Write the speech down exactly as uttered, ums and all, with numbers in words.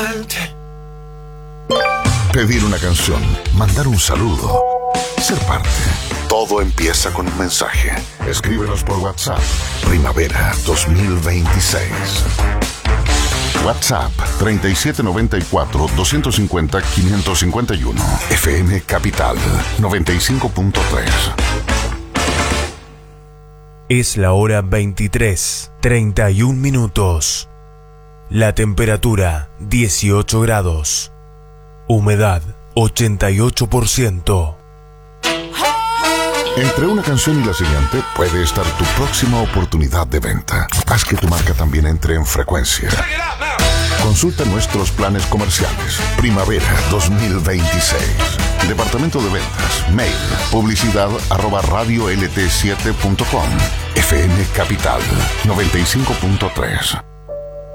Pedir una canción, mandar un saludo, ser parte. Todo empieza con un mensaje. Escríbenos por WhatsApp. Primavera dos mil veintiséis. WhatsApp treinta y siete noventa y cuatro, doscientos cincuenta, quinientos cincuenta y uno. F M Capital noventa y cinco punto tres. Es la hora veintitrés, treinta y un minutos. La temperatura dieciocho grados. Humedad ochenta y ocho por ciento. Entre una canción y la siguiente puede estar tu próxima oportunidad de venta. Haz que tu marca también entre en frecuencia. Consulta nuestros planes comerciales. Primavera dos mil veintiséis. Departamento de Ventas. Mail. Publicidad arroba radio L T siete punto com. F M Capital noventa y cinco punto tres.